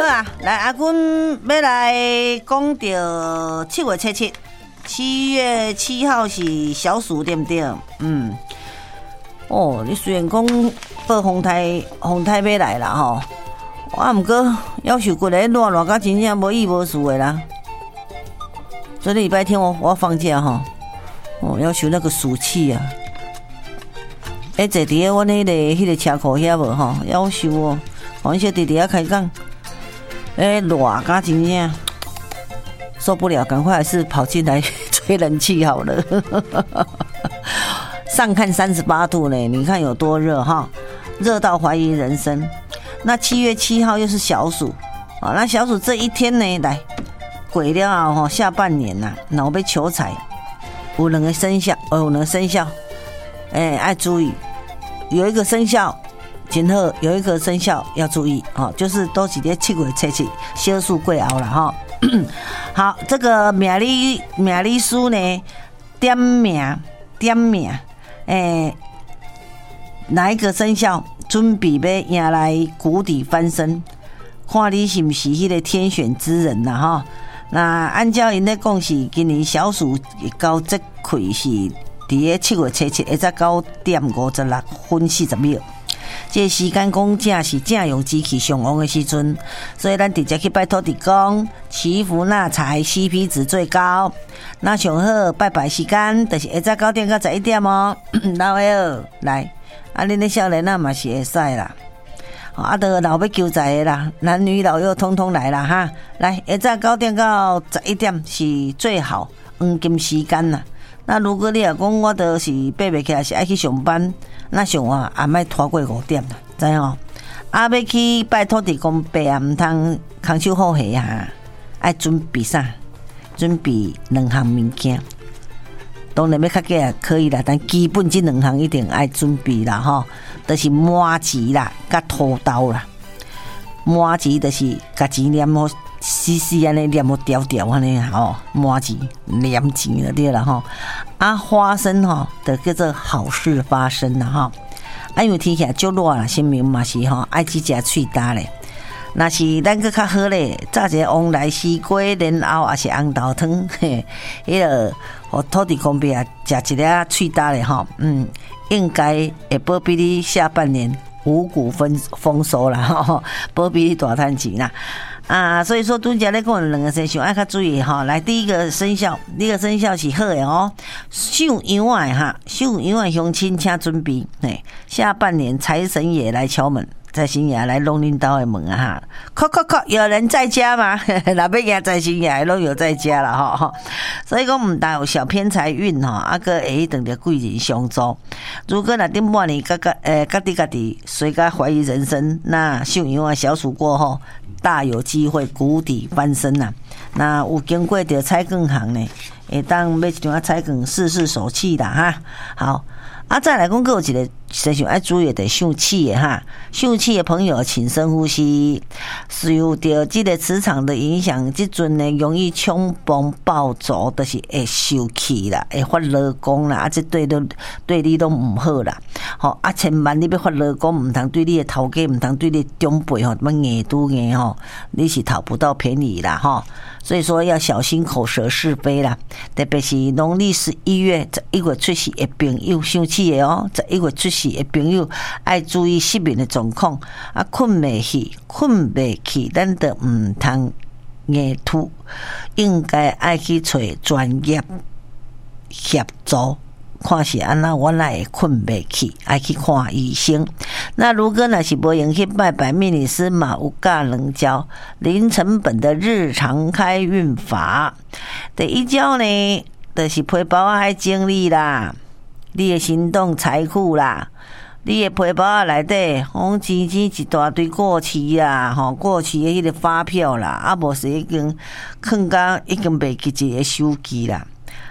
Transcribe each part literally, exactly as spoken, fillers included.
啊，来阿君要来讲到七月七七，七月七号是小暑，对不对？嗯，哦，你虽然讲报风台风台要来啦吼，啊，毋过要求过来热热到真正无意无事的啦。昨天礼拜天我我放假吼，哦，要求那个暑气啊，哎，坐伫个阮迄个迄个车库遐无吼，要求哦，阮小弟弟啊开讲。哎，热到真正受不了，赶快还是跑进来吹冷气好了。上看三十八度呢，你看有多热哈，热到怀疑人生。那七月七号又是小暑啊，那小暑这一天呢，来过了后下半年呐、啊，那我要求财，有两个生肖，有两个生肖，哎，要注意，有一个生肖。真好，有一个生肖要注意哦，就是都是在七月七七小暑过后了哈。好，这个命理命理师呢点名点名，诶，哪一个生肖准备要迎来谷底翻身？看你是不是迄个天选之人呐、啊、哈？那按照因咧讲是今年小暑到这开是伫个七月七七，一直九点五十六分四十秒。这个时间讲正是正用之气上旺的时阵，所以咱直接去拜土地公祈福纳财 ，C P 值最高。那上好拜拜时间就是下早九点到十一点哦。老伙来，啊，恁的少年啊嘛是会使啦。啊，都老要求财的啦，男女老幼通通来啦哈。来，下早九点到十一点是最好黄金时间啦。那如果你若讲我都是爬袂起来，是爱去上班，那上晚也莫拖过五点啦，知哦？啊，要去拜土地公拜啊，毋通空手好鞋啊，爱准备啥？准备两项物件。当然要较价可以啦，但基本这两项一定爱准备啦吼，就是麻糍啦，甲土豆啦。麻糍就是甲钱念好。细细安尼念好条条安尼吼，麻糍念钱就对了吼。啊，花生吼，就叫做好事发生啦吼。啊，因为天气足热啦，心明嘛是吼爱去食脆搭咧。若是咱个较好咧，炸一个旺来西瓜，然后也是红豆汤，嘿，迄个互土地公伯啊食一粒脆搭咧吼，嗯，应该会保庇你下半年五谷丰丰收啦吼，保庇你大赚钱啦。啊，所以说拄则咧讲两个生肖爱较注意哈。来，第一个生肖，第一个生肖是好的哦，上阳的哈，上阳的乡亲请准备，嘿，下半年财神爷来敲门，财神爷来弄恁兜的门啊哈，叩叩叩，有人在家吗？若要迎财神爷拢有在家啦哈，所以讲毋但有小偏财运哈，啊个会等着贵人相助。如果若顶半年家家诶家己家己随家怀疑人生，那上阳的小暑过后。大有机会谷底翻身呐、啊！那有经过着彩券行呢，会当买一张啊彩券试试手气啦哈。好，啊再来讲，还有一个身上爱注意的上气的哈，上气的朋友请深呼吸。受到这个磁场的影响，这阵呢容易冲崩暴走，就是会受气啦，会发热光啦，啊这对都对你都唔好啦。好啊，千万你要发热光，唔通对你的头家，唔通对你长辈吼，乜硬拄硬吼，你是讨不到便宜啦哈。所以说要小心口舌是非啦，特别是农历十一月十一月出世的朋友，生气的哦，十一月出世的朋友爱注意失眠的状况啊，困未去，困未去，咱就唔通硬吐，应该爱去找专业协助。看是安那，我来会困袂去，爱去看医生。那如果若是无用去拜拜命理师嘛，有教人教零成本的日常开运法。第一招呢，就是皮包啊，爱整理啦，你的行动财富啦，你的皮包啊内底，红钱钱一大堆过期啦，吼过期的迄个发票啦，啊无是已经囥到已经袂记一个手机啦。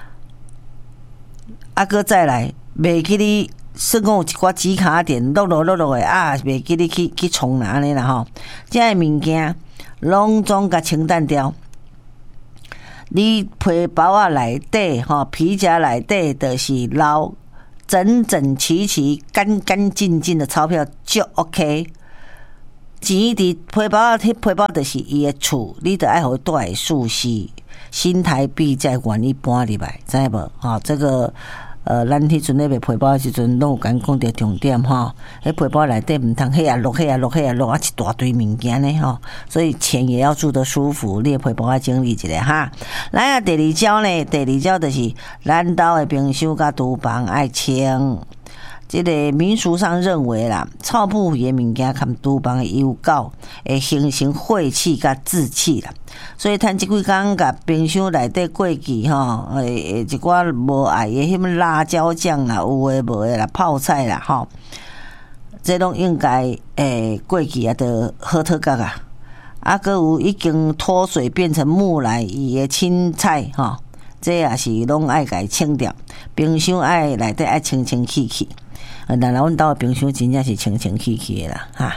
啊，搁再来，袂记你算讲有一寡纸卡点落落落落的啊，袂记你去去冲安尼啦吼。这些物件拢总甲清淡掉。你皮包啊内底吼，皮夹内底就是捞整整齐齐、干干净净的钞票就 OK。 钱伫皮包啊，迄皮包就是伊的厝，你得爱互伊带舒适，新台币才愿意搬入来，知无？吼、哦，这个呃，咱迄阵咧卖皮包的时阵，拢有甲讲着重点吼。迄皮包内底毋通迄啊落，迄啊落，迄啊落啊一大堆物件呢吼，所以钱也要住得舒服，你的皮包要整理一下哈。来啊，第二招呢，第二招就是咱兜的冰箱甲厨房爱清。这个民俗上认为啦，臭扑鱼的物件含厨房的油垢，会形成晦气甲志气啦。所以趁即几工甲冰箱内底过期吼，诶，一寡无爱的什么辣椒酱啦，有诶无诶啦，泡菜啦吼，这拢应该诶过期啊，都好脱角啊。啊，搁有已经脱水变成木乃伊的青菜吼，这也是拢爱甲伊清掉。冰箱爱内底爱清清气气。啊，但là阮兜的冰箱真正是清清气气的啦，哈！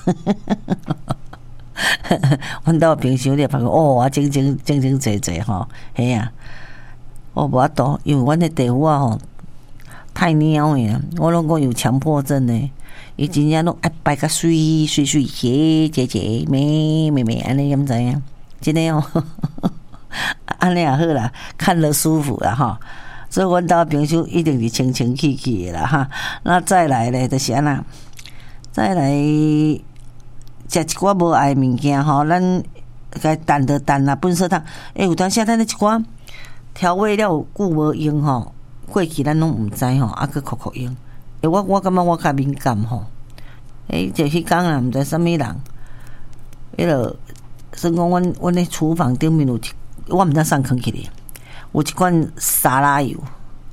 阮兜的冰箱你发觉哦，啊，整整整整齐齐吼，嘿啊，我无法度，因为阮的地府啊吼太猫的啦，我拢讲有强迫症呢，伊真正拢爱摆甲水水水洁洁洁美美美安尼，敢知影？真的哦，安尼也好啦，看了舒服啦哈。所以阮兜冰箱一定是清清气气的啦哈。那再来咧，就是安那，再来食一寡无爱物件吼，咱该淡的淡啦，本色汤。诶、欸，有当时咱咧一寡调味料有久无用吼，过去咱拢毋知吼，啊去酷酷用。诶、欸，我我感觉我较敏感吼。诶、欸，就迄工啦，毋知啥物人，迄落算讲阮阮咧厨房顶面有一，我毋知送囥起哩。有一罐沙拉油，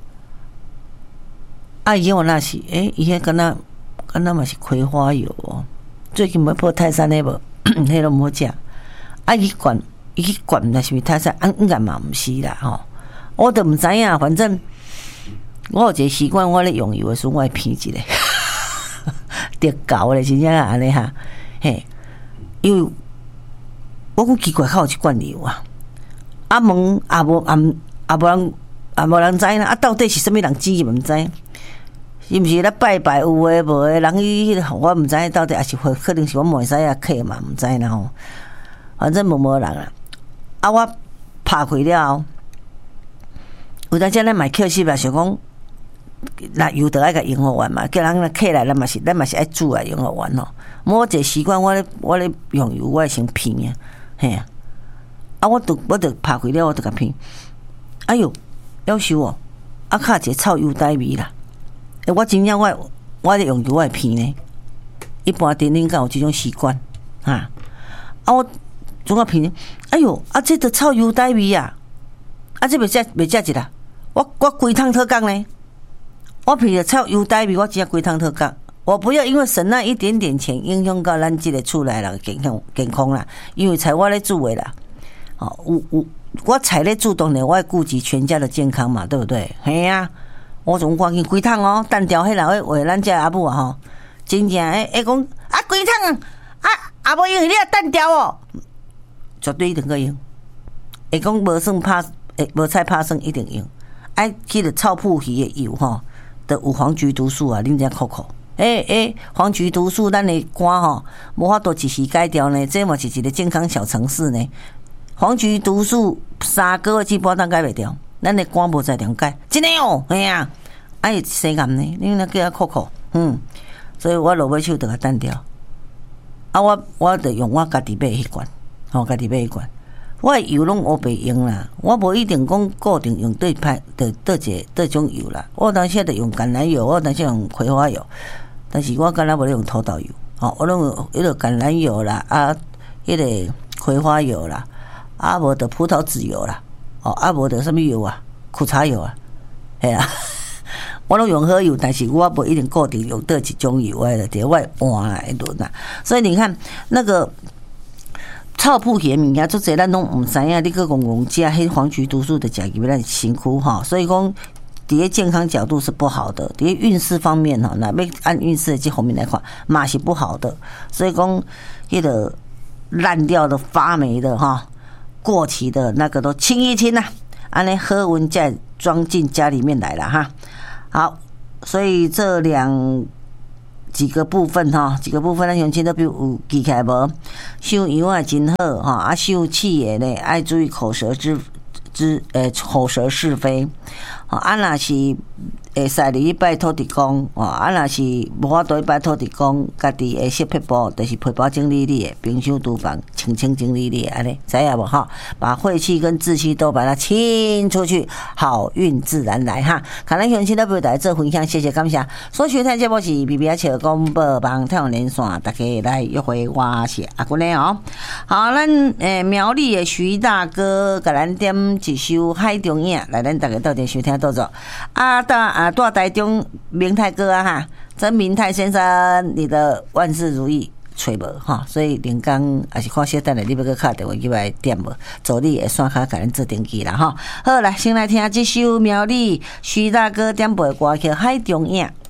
啊，伊我那是，诶、欸，伊迄敢若敢若嘛是葵花油哦。最近要破泰山的无，迄都毋好食。啊，伊罐伊去罐毋知是毋是泰山，啊，应该嘛毋是啦吼。我都毋知影，反正我有一个习惯，我咧用油的时候，我会偏一下，得搞咧，真正安尼哈，嘿，因为我讲奇怪，较有一罐油啊。啊问也无也也无人也无人知啦，啊到底是啥物人煮毋知，是毋是咧拜拜有诶无诶？人伊我毋知到底也是可能是我袂使啊客嘛，毋知啦吼。反正无无人啦。啊我拍开了后，有当时咱买客气啊，想讲那油得爱甲用好完嘛，叫人客来，咱嘛是咱嘛是爱煮啊用好完吼。我一个习惯，我咧我咧用油，我会先偏啊，嘿啊。啊！我都我都拍开了，我都甲偏。哎哟，夭寿哦！啊，卡一个臭油呆味啦！诶，我真正我我咧用油我会偏呢。一般电顶敢有即种习惯哈？啊，我总啊偏。哎哟，啊，这个臭油呆味啊！啊，这袂食袂食一啦！我我规趟脱工呢。我偏着臭油呆味，我只规趟脱工。我不要因为省那一点点钱，影响到咱即个厝内人健康健康啦。因为菜我咧煮的啦。哦，有有，我菜咧煮当然我要顾及全家的健康嘛，对不对？嘿啊，我总赶紧规趟哦，单调迄人话咱家阿母啊吼，真正诶诶讲啊规趟啊啊无用，你啊单调哦，绝对一定个用。会讲无算拍诶无菜拍算一定用，爱去了臭扑鱼的油吼，都有黄菊毒素啊，恁遮扣扣。诶、欸、诶、欸，黄菊毒素咱的肝吼，无法度一时改掉呢，这嘛是一个健康小城市呢。黄菊毒素三个月至半当改袂掉，咱的肝无在了解，真的哦，哎呀，哎生癌呢，你那叫他扣扣，嗯，所以我落尾手就甲单掉，啊我我就用我家己买迄罐，吼家己买迄罐，我的油拢乌白用啦，我无一定讲固定用对派的对一个对种油啦，我当时就用橄榄油，我当时用葵花油，但是我敢若无咧用土豆油，吼我拢用迄个橄榄油啦，啊，迄个葵花油啦。啊，无的葡萄籽油啦，哦，啊无的什么油啊，苦茶油啊，系啊，我拢用好油，但是我不一定固定用对一种油诶，就我换来轮啊。所以你看那个臭扑鱼物件，做侪咱拢毋知影，你个讲讲食迄黄菊毒素的食入咱身躯哈，所以讲。伫个健康角度是不好的，伫个运势方面哈，那要按运势这方面来看，嘛是不好的。所以讲，迄个烂掉的、发霉的哈。过期的那个都清一清呐、啊，安尼喝温再装进家里面来了哈。好，所以这两几个部分哈，几个部分咱乡亲都比有记起来无？收油啊真好哈，啊收气的呢爱注意口舌之之诶口舌是非，啊若是会使你拜土地公，哦，啊若是无法度拜土地公，家己会识撇步，就是皮包整理你的，冰箱厨房清清整理你的，安尼知影无哈？把晦气跟志气都把它清出去，好运自然来哈。看咱乡亲的朋友来做分享，谢谢感谢。所收听节目是 B B 笑广播帮太阳连线，大家来约会，我是阿君的哦。好，咱诶苗栗的徐大哥，甲咱点一首海中影，来咱大家到底收听到做啊大啊。大台中明泰哥啊哈，曾明泰先生，你的万事如意，找无哈，所以连刚也是看小等下你要去敲电话去来点无，助你会线卡甲咱做登记啦哈。好来，先来听这首苗栗徐大哥点播歌曲《海中影》。